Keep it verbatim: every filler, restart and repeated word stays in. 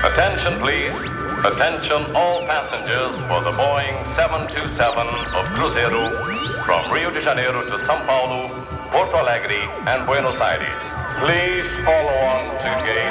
Attention, please. Attention all passengers for the Boeing seven two seven of Cruzeiro from Rio de Janeiro to São Paulo, Porto Alegre, and Buenos Aires. Please follow on to gate